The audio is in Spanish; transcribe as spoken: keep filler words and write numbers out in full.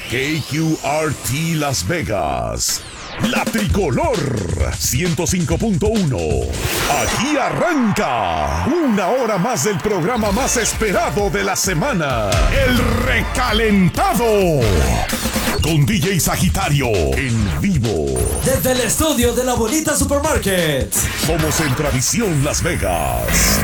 K Q R T Las Vegas, la tricolor ciento cinco punto uno. Aquí arranca una hora más del programa más esperado de la semana, El Recalentado, con D J Sagitario en vivo. Desde el estudio de la Bonita Supermarket. Somos en Tradición Las Vegas.